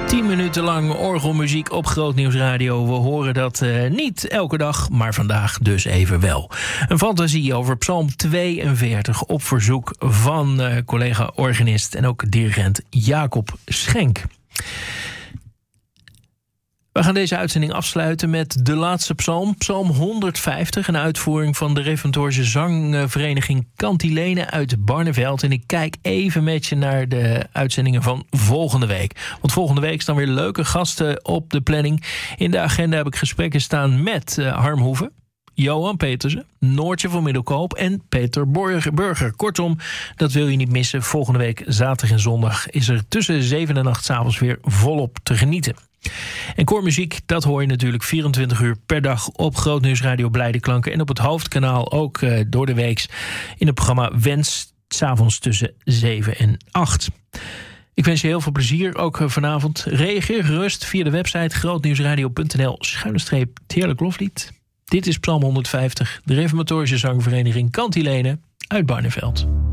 10 minuten lang orgelmuziek op Grootnieuws Radio. We horen dat niet elke dag, maar vandaag dus even wel. Een fantasie over Psalm 42 op verzoek van collega-organist en ook dirigent Jacob Schenk. We gaan deze uitzending afsluiten met de laatste psalm. Psalm 150, een uitvoering van de Reformatorische zangvereniging Cantilene uit Barneveld. En ik kijk even met je naar de uitzendingen van volgende week. Want volgende week staan weer leuke gasten op de planning. In de agenda heb ik gesprekken staan met Harm Hoeve, Johan Petersen, Noortje van Middelkoop en Peter Burger. Kortom, dat wil je niet missen. Volgende week, zaterdag en zondag, is er tussen 7 en 8 's avonds weer volop te genieten. En koormuziek, dat hoor je natuurlijk 24 uur per dag op Grootnieuws Radio Blijde Klanken. En op het hoofdkanaal ook door de weeks in het programma Wens, 's avonds tussen 7 en 8. Ik wens je heel veel plezier, ook vanavond. Reageer gerust via de website grootnieuwsradio.nl/het heerlijk loflied. Dit is Psalm 150, de Reformatorische zangvereniging Cantilene uit Barneveld.